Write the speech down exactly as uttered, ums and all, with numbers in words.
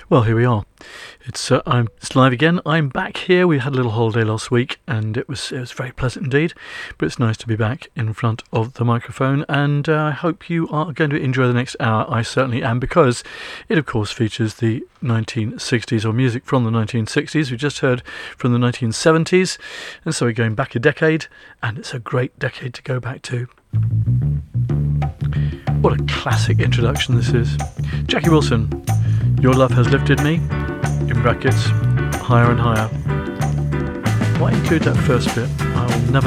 Well, here we are. It's uh, I'm it's live again. I'm back here. We had a little holiday last week, and it was it was very pleasant indeed. But it's nice to be back in front of the microphone, and uh, I hope you are going to enjoy the next hour. I certainly am, because it, of course, features the nineteen sixties, or music from the nineteen sixties. We just heard from the nineteen seventies, and so we're going back a decade, and it's a great decade to go back to. What a classic introduction this is. Jackie Wilson, Your Love Has Lifted Me, in brackets, Higher and Higher. Why include that first bit? I will never